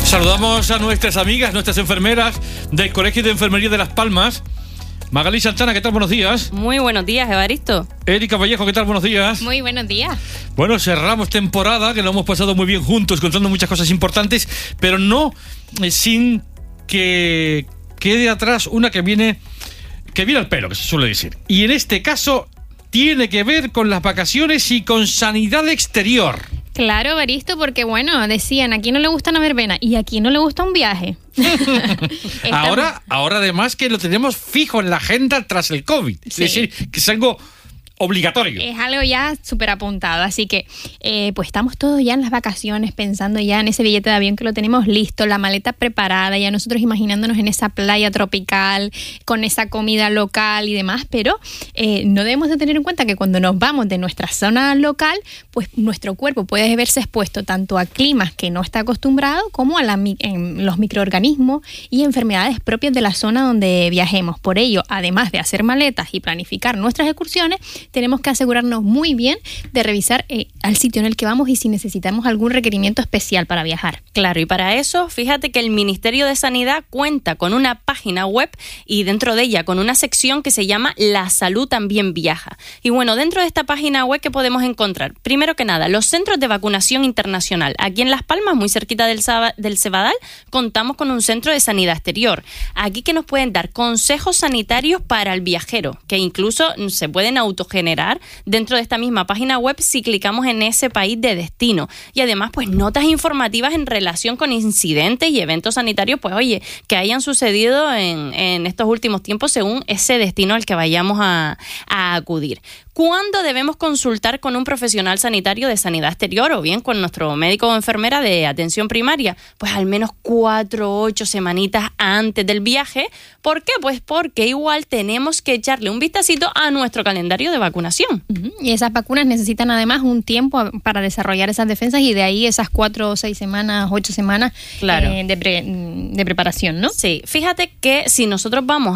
Saludamos a nuestras amigas, nuestras enfermeras del Colegio de Enfermería de Las Palmas. Magalí Santana, ¿qué tal? Buenos días. Muy buenos días, Evaristo. Erika Vallejo, ¿qué tal? Buenos días. Muy buenos días. Bueno, cerramos temporada, que lo hemos pasado muy bien juntos, contando muchas cosas importantes, pero no sin que quede atrás una que viene al pelo, que se suele decir. Y en este caso tiene que ver con las vacaciones y con sanidad exterior. Claro, Evaristo, porque bueno, decían, aquí no le gusta una verbena y aquí no le gusta un viaje. Ahora además que lo tenemos fijo en la agenda tras el COVID. Sí. Es decir, que es algo obligatorio. Es algo ya súper apuntado, así que pues estamos todos ya en las vacaciones pensando ya en ese billete de avión que lo tenemos listo, la maleta preparada, ya nosotros imaginándonos en esa playa tropical, con esa comida local y demás, pero no debemos de tener en cuenta que cuando nos vamos de nuestra zona local, pues nuestro cuerpo puede verse expuesto tanto a climas que no está acostumbrado como a los microorganismos y enfermedades propias de la zona donde viajemos. Por ello, además de hacer maletas y planificar nuestras excursiones, tenemos que asegurarnos muy bien de revisar al sitio en el que vamos y si necesitamos algún requerimiento especial para viajar. Claro, y para eso, fíjate que el Ministerio de Sanidad cuenta con una página web y dentro de ella con una sección que se llama La Salud También Viaja. Y bueno, dentro de esta página web, ¿qué podemos encontrar? Primero que nada, los centros de vacunación internacional. Aquí en Las Palmas, muy cerquita del Cebadal, contamos con un centro de sanidad exterior. Aquí que nos pueden dar consejos sanitarios para el viajero, que incluso se pueden autogenerar dentro de esta misma página web si clicamos en ese país de destino. Y además, pues notas informativas en relación con incidentes y eventos sanitarios, pues oye, que hayan sucedido en estos últimos tiempos según ese destino al que vayamos a acudir. ¿Cuándo debemos consultar con un profesional sanitario de sanidad exterior o bien con nuestro médico o enfermera de atención primaria? Pues al menos 4 o 8 semanitas antes del viaje. ¿Por qué? Pues porque igual tenemos que echarle un vistacito a nuestro calendario de vacunación. Y esas vacunas necesitan además un tiempo para desarrollar esas defensas y de ahí esas 4 o 6 semanas, 8 semanas claro. de preparación, ¿no? Sí, fíjate que si nosotros vamos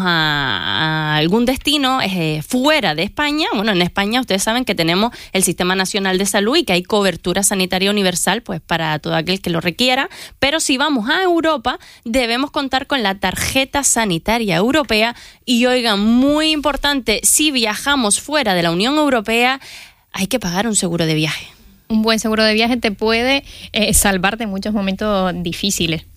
a algún destino fuera de España, bueno, en España ustedes saben que tenemos el Sistema Nacional de Salud y que hay cobertura sanitaria universal pues para todo aquel que lo requiera, pero si vamos a Europa debemos contar con la tarjeta sanitaria europea y oigan, muy importante, si viajamos fuera de la Unión Europea hay que pagar un seguro de viaje. Un buen seguro de viaje te puede salvar de muchos momentos difíciles.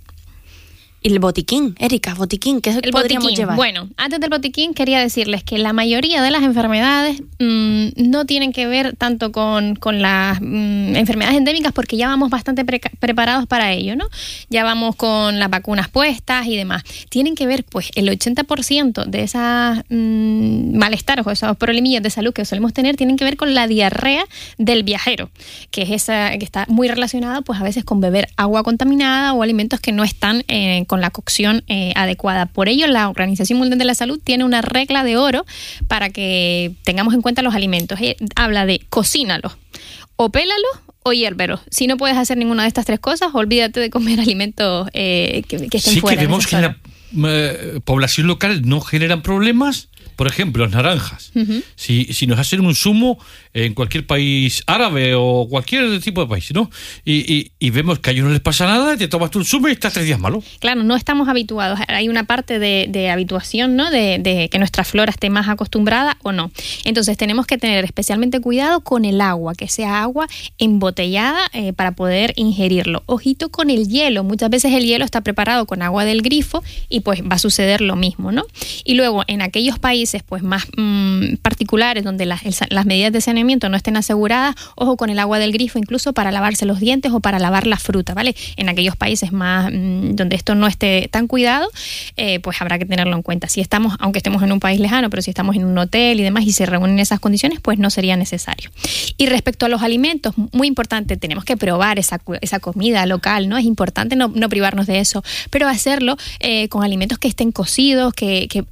Y el botiquín, Erika, botiquín, ¿qué es lo que podríamos llevar? Bueno, antes del botiquín quería decirles que la mayoría de las enfermedades no tienen que ver tanto con las enfermedades endémicas porque ya vamos bastante preparados para ello, ¿no? Ya vamos con las vacunas puestas y demás. Tienen que ver, pues, el 80% de esas malestares o esos problemillas de salud que solemos tener tienen que ver con la diarrea del viajero, que es esa que está muy relacionada, pues, a veces con beber agua contaminada o alimentos que no están con la cocción adecuada. Por ello, la Organización Mundial de la Salud tiene una regla de oro para que tengamos en cuenta los alimentos. Habla de cocínalos, o pélalos o hiérvelos. Si no puedes hacer ninguna de estas 3 cosas, olvídate de comer alimentos que estén fuera. Sí, que vemos que en la población local no generan problemas. Por ejemplo, las naranjas. Uh-huh. Si nos hacen un zumo en cualquier país árabe o cualquier tipo de país, ¿no? Y vemos que a ellos no les pasa nada, te tomas tú un zumo y estás 3 días malo. Claro, no estamos habituados. Hay una parte de habituación, ¿no? De que nuestra flora esté más acostumbrada o no. Entonces tenemos que tener especialmente cuidado con el agua, que sea agua embotellada para poder ingerirlo. Ojito con el hielo. Muchas veces el hielo está preparado con agua del grifo y pues va a suceder lo mismo, ¿no? Y luego en aquellos países pues más particulares donde las medidas de saneamiento no estén aseguradas, ojo con el agua del grifo incluso para lavarse los dientes o para lavar la fruta, ¿vale? En aquellos países más donde esto no esté tan cuidado, pues habrá que tenerlo en cuenta. Si estamos, aunque estemos en un país lejano, pero si estamos en un hotel y demás y se reúnen esas condiciones, pues no sería necesario. Y respecto a los alimentos, muy importante, tenemos que probar esa comida local, ¿no? Es importante no privarnos de eso, pero hacerlo con alimentos que estén cocidos, que